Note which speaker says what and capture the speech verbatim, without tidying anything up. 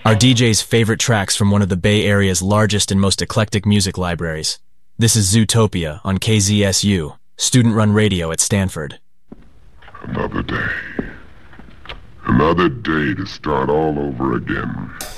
Speaker 1: Our D J's favorite tracks from one of the Bay Area's largest and most eclectic music libraries. This is Zootopia on K Z S U, student-run radio at Stanford.
Speaker 2: Another day. Another day to start all over again.